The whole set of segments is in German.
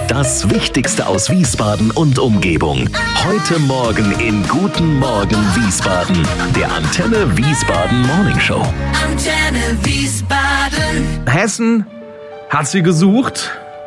Das Wichtigste aus Wiesbaden und Umgebung. Heute Morgen in Guten Morgen Wiesbaden. Der Antenne Wiesbaden Morning Show. Antenne Wiesbaden. Hessen hat sie gesucht.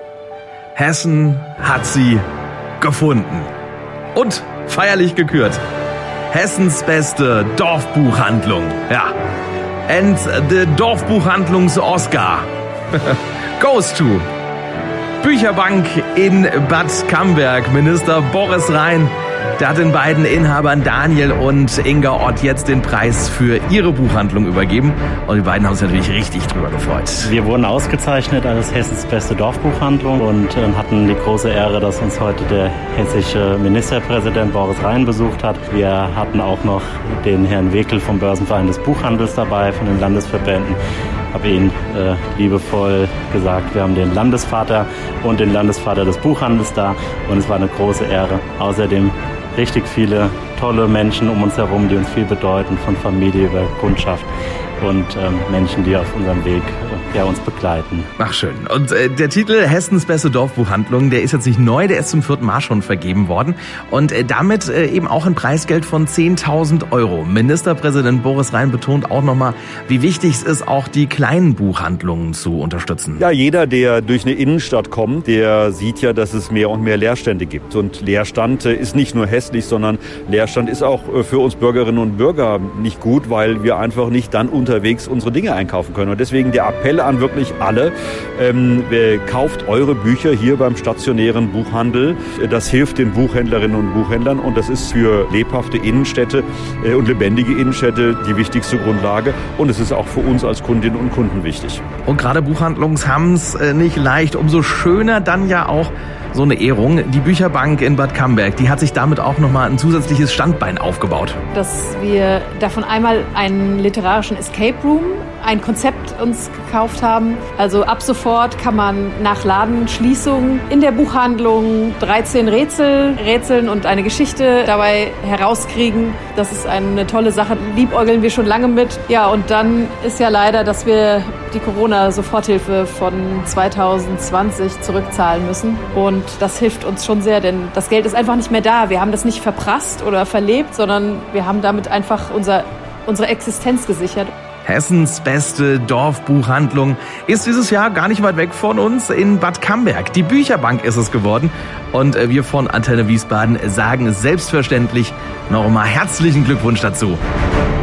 Hessen hat sie gefunden. Und feierlich gekürt. Hessens beste Dorfbuchhandlung. Ja. And the Dorfbuchhandlungs-Oscar goes to Bücherbank in Bad Camberg. Minister Boris Rhein, der hat den beiden Inhabern Daniel und Inga Ott jetzt den Preis für ihre Buchhandlung übergeben. Und die beiden haben sich natürlich richtig drüber gefreut. Wir wurden ausgezeichnet als Hessens beste Dorfbuchhandlung und hatten die große Ehre, dass uns heute der hessische Ministerpräsident Boris Rhein besucht hat. Wir hatten auch noch den Herrn Wekel vom Börsenverein des Buchhandels dabei, von den Landesverbänden. Ich habe Ihnen liebevoll gesagt, wir haben den Landesvater und den Landesvater des Buchhandels da und es war eine große Ehre. Außerdem richtig viele tolle Menschen um uns herum, die uns viel bedeuten, von Familie über Kundschaft und Menschen, die auf unserem Weg uns begleiten. Ach schön. Und der Titel Hessens beste Dorfbuchhandlung, der ist jetzt nicht neu, der ist zum 4. Mal schon vergeben worden. Und damit eben auch ein Preisgeld von 10.000 €. Ministerpräsident Boris Rhein betont auch nochmal, wie wichtig es ist, auch die kleinen Buchhandlungen zu unterstützen. Ja, jeder, der durch eine Innenstadt kommt, der sieht ja, dass es mehr und mehr Leerstände gibt. Und Leerstand ist nicht nur hässlich, sondern Leerstand ist auch für uns Bürgerinnen und Bürger nicht gut, weil wir einfach nicht dann unterwegs unsere Dinge einkaufen können. Und deswegen der Appell an wirklich alle, kauft eure Bücher hier beim stationären Buchhandel. Das hilft den Buchhändlerinnen und Buchhändlern und das ist für lebhafte Innenstädte und lebendige Innenstädte die wichtigste Grundlage und es ist auch für uns als Kundinnen und Kunden wichtig. Und gerade Buchhandlungs haben es nicht leicht, umso schöner dann ja auch so eine Ehrung. Die Bücherbank in Bad Camberg, die hat sich damit auch nochmal ein zusätzliches Standbein aufgebaut. Dass wir davon einmal einen literarischen Escape Room, ein Konzept uns gekauft haben. Also ab sofort kann man nach Ladenschließung in der Buchhandlung 13 rätseln und eine Geschichte dabei herauskriegen. Das ist eine tolle Sache. Liebäugeln wir schon lange mit. Ja, und dann ist ja leider, dass wir die Corona-Soforthilfe von 2020 zurückzahlen müssen. Und das hilft uns schon sehr, denn das Geld ist einfach nicht mehr da. Wir haben das nicht verprasst oder verlebt, sondern wir haben damit einfach unsere Existenz gesichert. Hessens beste Dorfbuchhandlung ist dieses Jahr gar nicht weit weg von uns in Bad Camberg. Die Bücherbank ist es geworden und wir von Antenne Wiesbaden sagen selbstverständlich nochmal herzlichen Glückwunsch dazu.